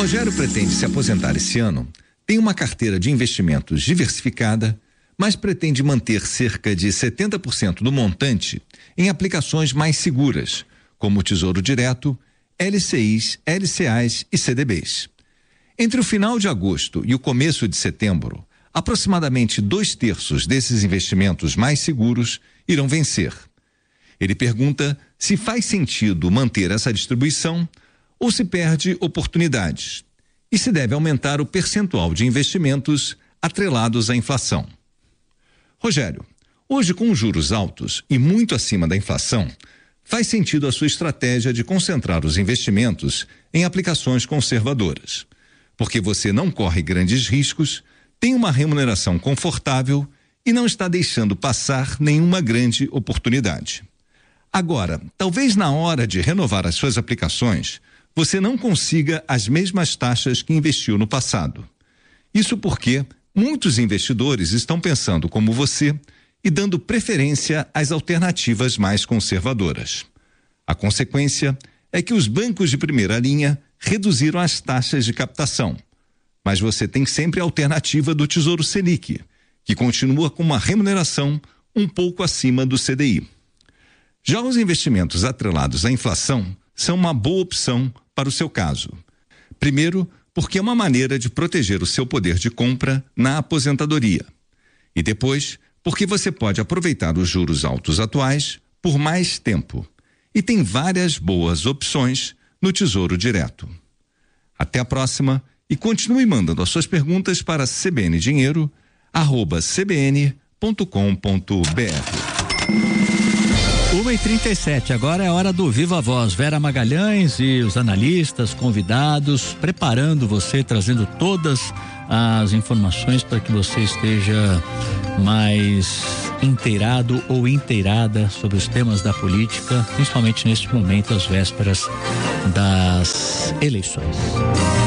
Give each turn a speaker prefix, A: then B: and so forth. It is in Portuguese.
A: Rogério pretende se aposentar esse ano, tem uma carteira de investimentos diversificada, mas pretende manter cerca de 70% do montante em aplicações mais seguras, como o Tesouro Direto, LCIs, LCAs e CDBs. Entre o final de agosto e o começo de setembro, aproximadamente 2/3 desses investimentos mais seguros irão vencer. Ele pergunta se faz sentido manter essa distribuição ou se perde oportunidades e se deve aumentar o percentual de investimentos atrelados à inflação. Rogério, hoje com juros altos e muito acima da inflação, faz sentido a sua estratégia de concentrar os investimentos em aplicações conservadoras, porque você não corre grandes riscos, tem uma remuneração confortável e não está deixando passar nenhuma grande oportunidade. Agora, talvez na hora de renovar as suas aplicações, você não consiga as mesmas taxas que investiu no passado. Isso porque muitos investidores estão pensando como você e dando preferência às alternativas mais conservadoras. A consequência é que os bancos de primeira linha reduziram as taxas de captação, mas você tem sempre a alternativa do Tesouro Selic, que continua com uma remuneração um pouco acima do CDI. Já os investimentos atrelados à inflação são uma boa opção para o seu caso. Primeiro, porque é uma maneira de proteger o seu poder de compra na aposentadoria. E depois, porque você pode aproveitar os juros altos atuais por mais tempo. E tem várias boas opções no Tesouro Direto. Até a próxima e continue mandando as suas perguntas para cbndinheiro@cbn.com.br.
B: 1h37, agora é a hora do Viva Voz. Vera Magalhães e os analistas convidados preparando você, trazendo todas as informações para que você esteja mais inteirado ou inteirada sobre os temas da política, principalmente neste momento, às vésperas das eleições.